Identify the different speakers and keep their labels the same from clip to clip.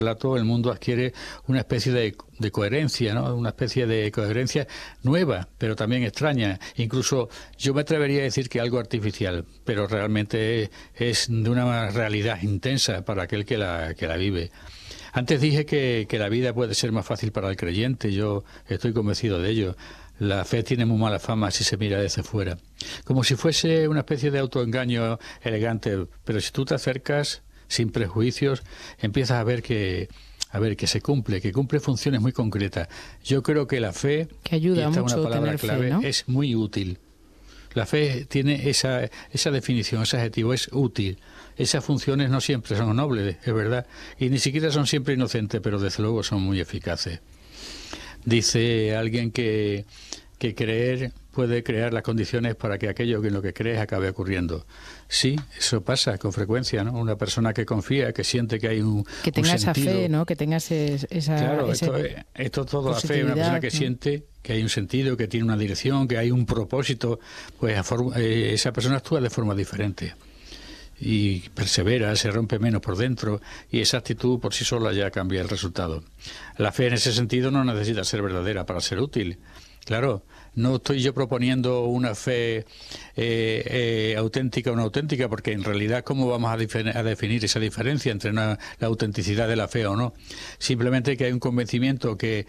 Speaker 1: relato, el mundo adquiere una especie de coherencia, ¿no? Una especie de coherencia nueva, pero también extraña. Incluso yo me atrevería a decir que algo artificial, pero realmente es de una realidad intensa para aquel que la vive. Antes dije que la vida puede ser más fácil para el creyente, yo estoy convencido de ello. La fe tiene muy mala fama si se mira desde fuera, como si fuese una especie de autoengaño elegante, pero si tú te acercas sin prejuicios, empiezas a ver que que cumple funciones muy concretas. Yo creo que la fe,
Speaker 2: que ayuda
Speaker 1: y esta
Speaker 2: mucho
Speaker 1: es una palabra
Speaker 2: tener
Speaker 1: clave,
Speaker 2: fe, ¿no?
Speaker 1: es muy útil. La fe tiene esa definición, ese adjetivo, es útil. Esas funciones no siempre son nobles, es verdad, y ni siquiera son siempre inocentes, pero desde luego son muy eficaces. Dice alguien que creer puede crear las condiciones para que aquello en lo que crees acabe ocurriendo. Sí, eso pasa con frecuencia, ¿no? Una persona que confía, que siente que hay un
Speaker 2: que tenga esa
Speaker 1: sentido.
Speaker 2: Fe, ¿no? Que tengas esa
Speaker 1: Claro, esto todo la fe, una persona que
Speaker 2: ¿no?
Speaker 1: siente que hay un sentido, que tiene una dirección, que hay un propósito, pues esa persona actúa de forma diferente y persevera, se rompe menos por dentro, y esa actitud por sí sola ya cambia el resultado. La fe en ese sentido no necesita ser verdadera para ser útil. Claro, no estoy yo proponiendo una fe auténtica o no auténtica, porque en realidad ¿cómo vamos a definir esa diferencia entre la autenticidad de la fe o no? Simplemente que hay un convencimiento que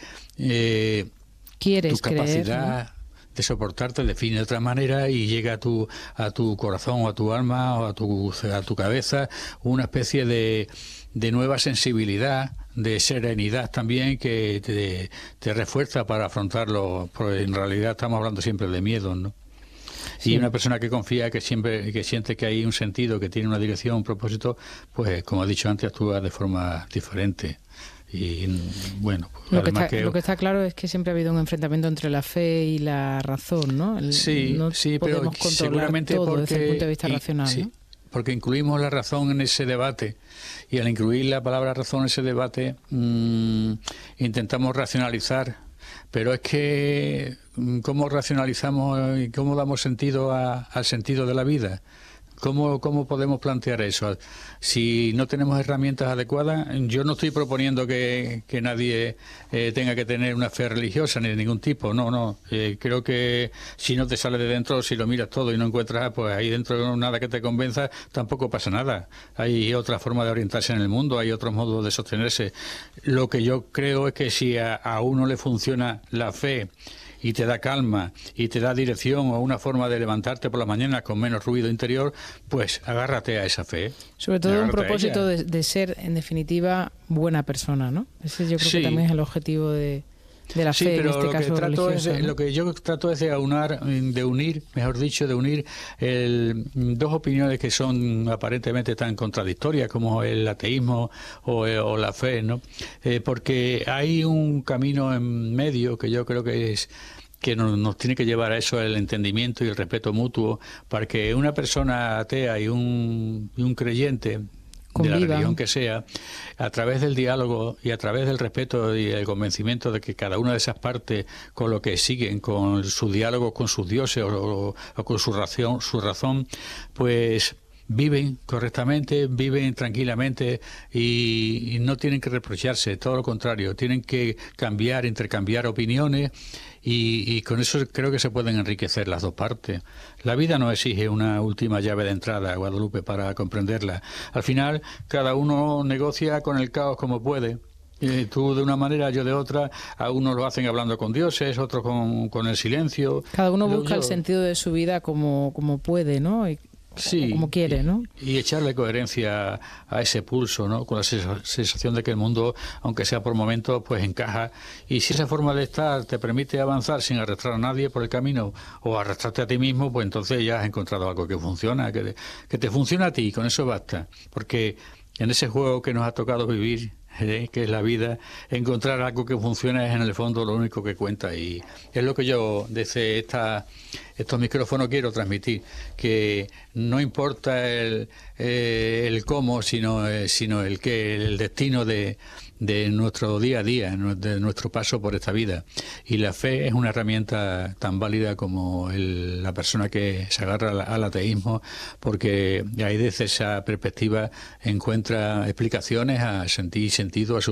Speaker 2: quieres
Speaker 1: tu capacidad
Speaker 2: creer, ¿no?,
Speaker 1: de soportarte define de otra manera y llega a tu corazón o a tu alma o a tu cabeza una especie de nueva sensibilidad, de serenidad también, que te refuerza para afrontarlo, porque en realidad estamos hablando siempre de miedos, ¿no? Sí. Y una persona que confía, que siente que hay un sentido, que tiene una dirección, un propósito, pues como he dicho antes, actúa de forma diferente. Y bueno,
Speaker 2: lo que está claro es que siempre ha habido un enfrentamiento entre la fe y la razón, ¿no?
Speaker 1: Sí, pero seguramente
Speaker 2: todo
Speaker 1: porque
Speaker 2: desde el punto de vista racional,
Speaker 1: sí,
Speaker 2: ¿no?
Speaker 1: Porque incluimos la razón en ese debate, y al incluir la palabra razón en ese debate intentamos racionalizar, pero es que ¿cómo racionalizamos y cómo damos sentido al sentido de la vida? ¿Cómo podemos plantear eso? Si no tenemos herramientas adecuadas, yo no estoy proponiendo que nadie tenga que tener una fe religiosa ni de ningún tipo, no. Creo que si no te sale de dentro, si lo miras todo y no encuentras, pues ahí dentro nada que te convenza, tampoco pasa nada. Hay otra forma de orientarse en el mundo, hay otros modos de sostenerse. Lo que yo creo es que si a uno le funciona la fe y te da calma y te da dirección o una forma de levantarte por la mañana con menos ruido interior, pues agárrate a esa fe.
Speaker 2: Sobre todo un propósito de ser, en definitiva, buena persona, ¿no? Ese yo creo que también es el objetivo de la fe, en este caso religiosa, ¿no?
Speaker 1: Lo que yo trato es de unir dos opiniones que son aparentemente tan contradictorias como el ateísmo o la fe, ¿no? Porque hay un camino en medio que yo creo que nos tiene que llevar a eso, el entendimiento y el respeto mutuo, para que una persona atea y un creyente de la religión que sea, a través del diálogo y a través del respeto y el convencimiento de que cada una de esas partes, con lo que siguen, con su diálogo con sus dioses o con su razón, pues viven correctamente, viven tranquilamente y no tienen que reprocharse, todo lo contrario, tienen que intercambiar opiniones y con eso creo que se pueden enriquecer las dos partes. La vida no exige una última llave de entrada, Guadalupe, para comprenderla. Al final, cada uno negocia con el caos como puede. Tú de una manera, yo de otra. A unos lo hacen hablando con dioses, otros con el silencio.
Speaker 2: Cada uno busca el sentido de su vida como puede, ¿no?
Speaker 1: Sí,
Speaker 2: como quiere, ¿no?
Speaker 1: Y echarle coherencia a ese pulso, ¿no? Con la sensación de que el mundo, aunque sea por momentos, pues encaja. Y si esa forma de estar te permite avanzar sin arrastrar a nadie por el camino o arrastrarte a ti mismo, pues entonces ya has encontrado algo que funciona, que te funciona a ti, y con eso basta. Porque en ese juego que nos ha tocado vivir, que es la vida, encontrar algo que funciona es en el fondo lo único que cuenta, y es lo que yo desde estos micrófonos quiero transmitir, que no importa el cómo, sino el destino de nuestro día a día, de nuestro paso por esta vida. Y la fe es una herramienta tan válida como la persona que se agarra al ateísmo, porque ahí desde esa perspectiva encuentra explicaciones a sentir sentido a su